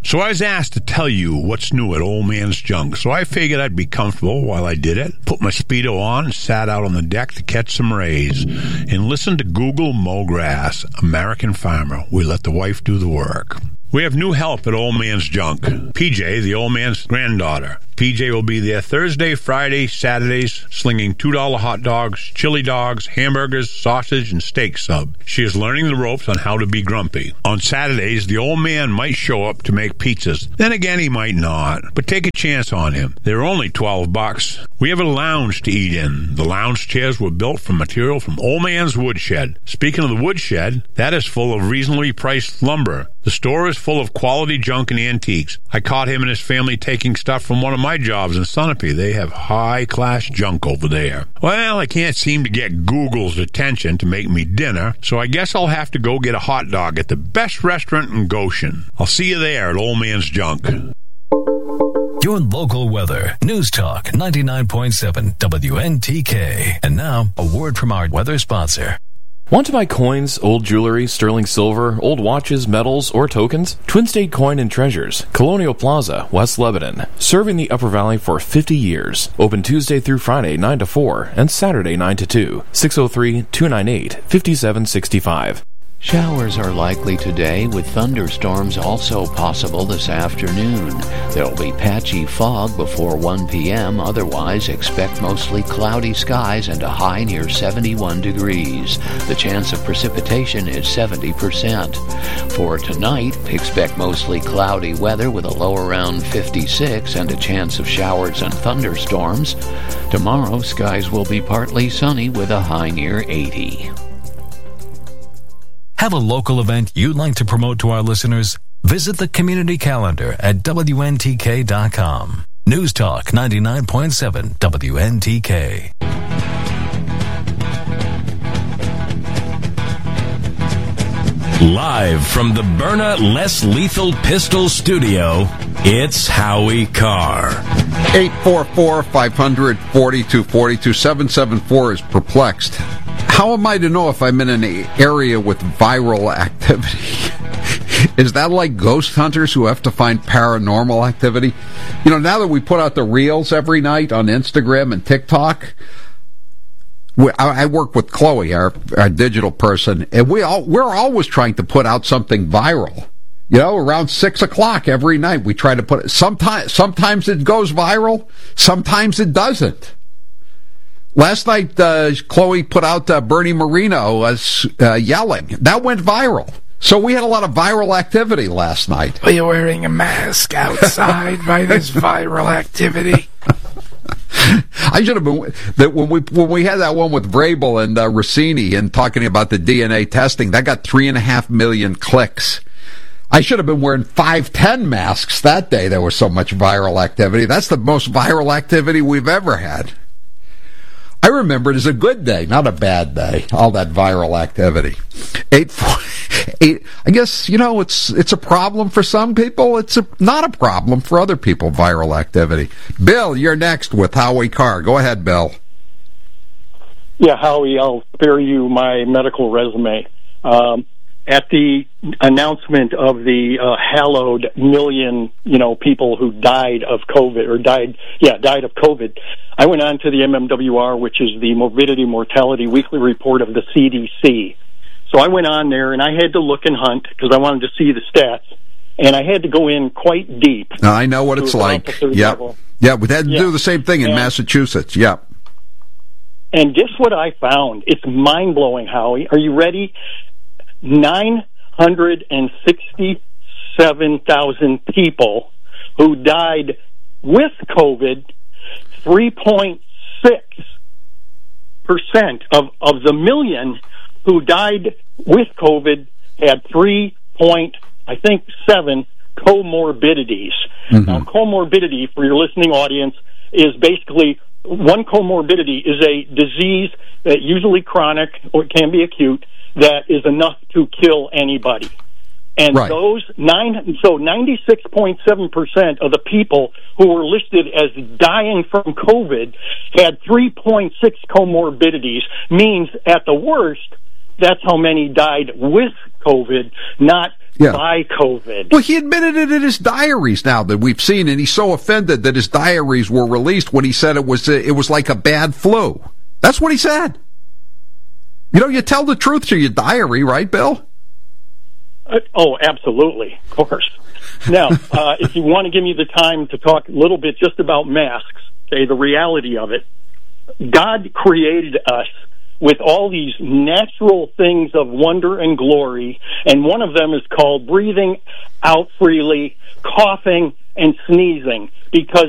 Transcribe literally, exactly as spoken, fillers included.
So I was asked to tell you what's new at Old Man's Junk, so I figured I'd be comfortable while I did it, put my Speedo on and sat out on the deck to catch some rays, and listen to Google Mow Grass, American Farmer. We let the wife do the work. We have new help at Old Man's Junk. P J, the old man's granddaughter. P J will be there Thursday, Friday, Saturdays, slinging two dollar hot dogs, chili dogs, hamburgers, sausage, and steak sub. She is learning the ropes on how to be grumpy. On Saturdays, the old man might show up to make pizzas. Then again, he might not. But take a chance on him. They're only twelve bucks. We have a lounge to eat in. The lounge chairs were built from material from Old Man's Woodshed. Speaking of the woodshed, that is full of reasonably priced lumber. The store is full of quality junk and antiques. I caught him and his family taking stuff from one of my jobs in Sunapee. They have high-class junk over there. Well, I can't seem to get Google's attention to make me dinner, so I guess I'll have to go get a hot dog at the best restaurant in Goshen. I'll see you there at Old Man's Junk. Your local weather. News Talk ninety-nine point seven W N T K. And now, a word from our weather sponsor. Want to buy coins, old jewelry, sterling silver, old watches, medals, or tokens? Twin State Coin and Treasures, Colonial Plaza, West Lebanon. Serving the Upper Valley for fifty years. Open Tuesday through Friday, nine to four, and Saturday, nine to two. six oh three, two nine eight, five seven six five. Showers are likely today, with thunderstorms also possible this afternoon. There'll be patchy fog before one p.m. Otherwise, expect mostly cloudy skies and a high near seventy-one degrees. The chance of precipitation is seventy percent. For tonight, expect mostly cloudy weather with a low around fifty-six and a chance of showers and thunderstorms. Tomorrow, skies will be partly sunny with a high near eighty. Have a local event you'd like to promote to our listeners? Visit the community calendar at W N T K dot com. News Talk ninety-nine point seven W N T K. Live from the Byrna Less Lethal Pistol Studio, it's Howie Carr. eight four four, five hundred, four two four two. seven seven four is perplexed. How am I to know if I'm in an area with viral activity? Is that like ghost hunters who have to find paranormal activity? You know, now that we put out the reels every night on Instagram and TikTok, we, I, I work with Chloe, our, our digital person, and we all, we're always trying to put out something viral. You know, around six o'clock every night we try to put it. Sometimes, sometimes it goes viral, sometimes it doesn't. Last night, uh, Chloe put out uh, Bernie Moreno as uh, yelling. That went viral. So we had a lot of viral activity last night. Are you wearing a mask outside by this viral activity? I should have been that when we when we had that one with Vrabel and uh, Rossini and talking about the D N A testing. That got three and a half million clicks. I should have been wearing five ten masks that day. There was so much viral activity. That's the most viral activity we've ever had. I remember it as a good day, not a bad day. All that viral activity. Eight, four, eight. I guess you know it's it's a problem for some people. It's a, not a problem for other people. Viral activity. Bill, you're next with Howie Carr. Go ahead, Bill. Yeah, Howie, I'll spare you my medical resume. Um, at the announcement of the uh, hallowed million, you know, people who died of COVID or died, yeah, died of COVID, I went on to the M M W R, which is the Morbidity Mortality Weekly Report of the C D C. So I went on there and I had to look and hunt because I wanted to see the stats, and I had to go in quite deep. Now, I know what it's like. Yeah, yeah, we had to yeah. do the same thing in and, Massachusetts. Yeah. And guess what I found? It's mind blowing, Howie. Are you ready? nine hundred sixty-seven thousand people who died with COVID, three point six percent of, of the million who died with COVID had three point, I think, seven comorbidities. Mm-hmm. Now, comorbidity, for your listening audience, is basically one comorbidity is a disease that usually chronic or it can be acute that is enough to kill anybody. And right. those nine, so ninety-six point seven percent of the people who were listed as dying from COVID had three point six comorbidities, means at the worst, that's how many died with COVID, not yeah. by COVID. Well, he admitted it in his diaries now that we've seen, and he's so offended that his diaries were released when he said it was it was like a bad flu. That's what he said. You know, you tell the truth to your diary, right, Bill? Uh, oh, absolutely, of course. Now, uh, if you want to give me the time to talk a little bit just about masks, okay, the reality of it, God created us with all these natural things of wonder and glory, and one of them is called breathing out freely, coughing, and sneezing, because